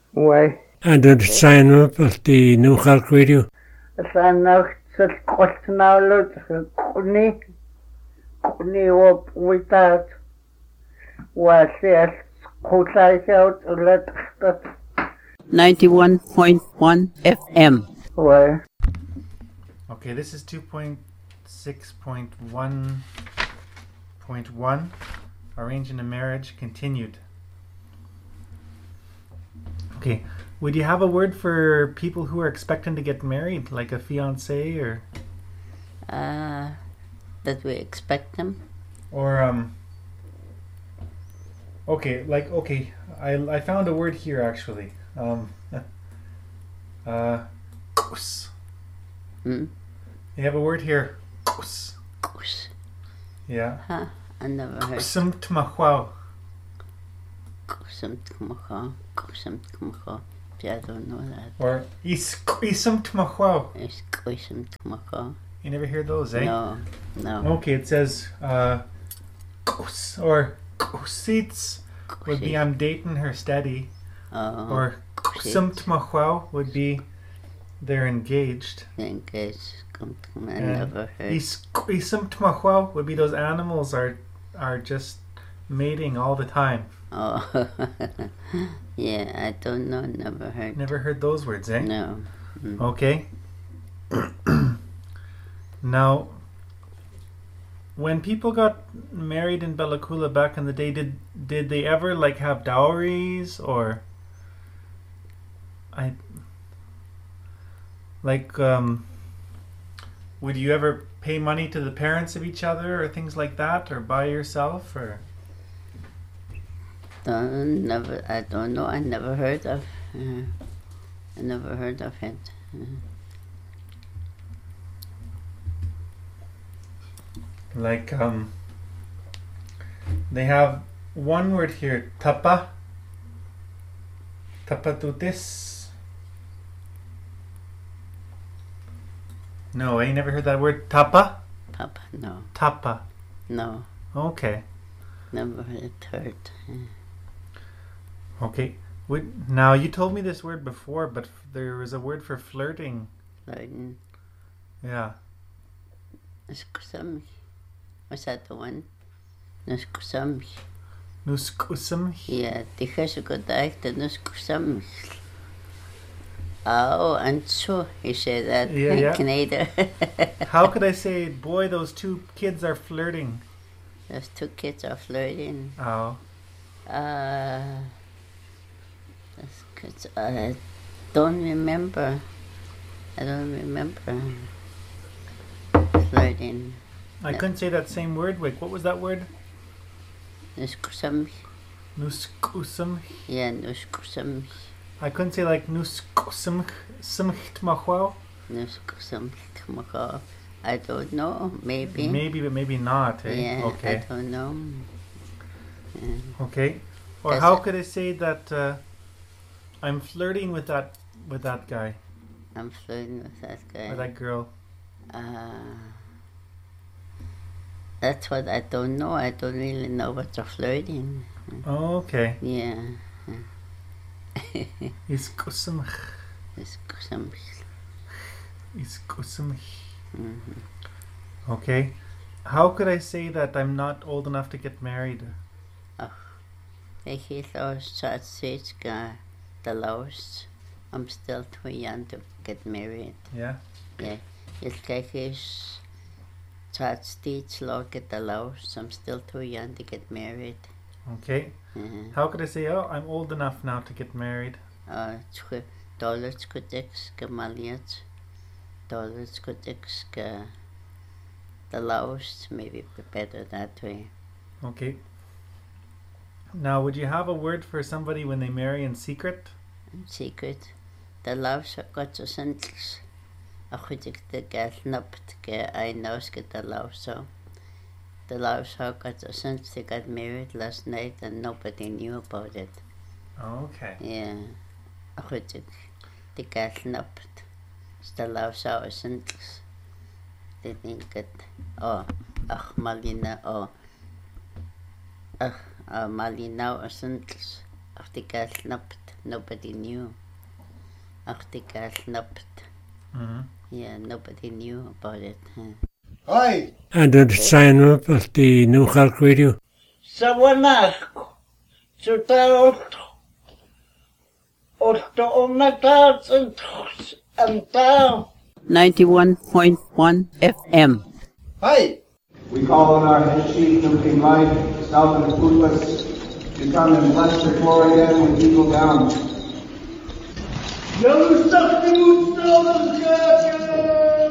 Why? And the sign up of the New Halk Radio. Sign up to Kotnalo, Kuni up without was yes, Kotai out let 91.1 FM. Why? Okay, this is 2.6.1.1. Arranging a marriage continued. Okay, would you have a word for people who are expecting to get married, like a fiancé or? That we expect them. Or Okay, I found a word here actually. Kus. Mm? You have a word here. Kus. Kus. Yeah. Huh? I never heard. Kusum tmachwao. Kusum tmachwao. Kusum tmachwao. I don't know that. Or isum tmachwao. It's kusum tmachwao. You never hear those, eh? No. Okay, it says kus or kusits would be I'm dating her steady. Or kusum tmachwao would be they're engaged. Engaged. I never heard. Isum tmachwao would be those animals are just mating all the time. Oh, yeah, I don't know, never heard. Never heard those words, eh? No. Mm. Okay. Now, when people got married in Bella Coola back in the day, did they ever like have dowries or would you ever pay money to the parents of each other or things like that, or buy yourself, or? Never. I don't know. I never heard of. I never heard of it. Like they have one word here, tapa. Tapatutis. No, I never heard that word. Tapa? Papa, no. Tapa. No. Okay. Never heard. Okay. Now, you told me this word before, but there was a word for flirting. Flirting. Yeah. Nuskusam. Was that the one? Nuskusam. Nuskusam? Yeah, die is ook de nuskusam. Oh, and so he said that. Yeah. Canada. How could I say, boy, those two kids are flirting? Those two kids are flirting. Oh. I don't remember. Flirting. I couldn't say that same word. Wait, what was that word? Nuskusam. Nuskusam? Yeah, nuskusam. I couldn't say like nuskusam tmachwao. Nuskusam tmachwao. I don't know. Maybe. Maybe, but maybe not. Eh? Yeah, okay. I don't know. Yeah. Okay. Or how could I say that I'm flirting with that guy? I'm flirting with that guy. Or that girl. That's what I don't know. I don't really know what you're flirting. Oh, okay. Yeah. Iskusam. Iskusam. Iskusam. Okay. How could I say that I'm not old enough to get married? He thought the lowest. I'm still too young to get married. Yeah? Yeah. It's stage look at the lowest. I'm still too young to get married. Okay. How could I say, oh, I'm old enough now to get married? $dollars $millions. $dollars the lowest, maybe better that way. Okay. Now, would you have a word for somebody when they marry in secret? In secret? The lowest got to sentence. I could get napped, I know the lowest so. The lowest got to sentence, they got married last night and nobody knew about it. Okay. Yeah. I could get napped. The lowest was sentence. They think it. Malina, Malina or sentence. Of the gas napped. nobody knew. Artikel napt. Yeah, nobody knew about it. Hi. And the sign up at the New York Radio. Sawanako. Sutaot. Otto Onatats and Tao. 91.1 FM. Hi. We call on our head chief, Nuking Life, South and Foodless, to come and bless the floor again when people down. Yellow stuff, the mood,